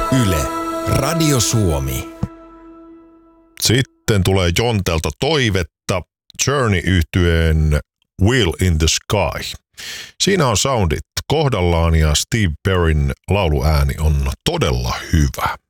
Yle, Radio Suomi. Sitten tulee Jontelta toivetta Journey-yhtyeen Wheel in the Sky. Siinä on soundit kohdallaan ja Steve Perryn lauluääni on todella hyvä.